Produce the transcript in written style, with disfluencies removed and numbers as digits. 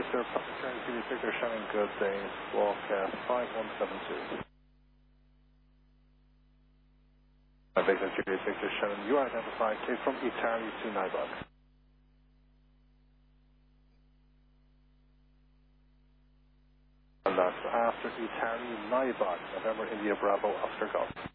Victor, Juliet Victor, Shannon, good days, walk 5172. Victor, Juliet Victor, Shannon, you are identified, take from Italy to Nybog. And that's after Italy, Nybog, November, India, Bravo, Oscar Golf.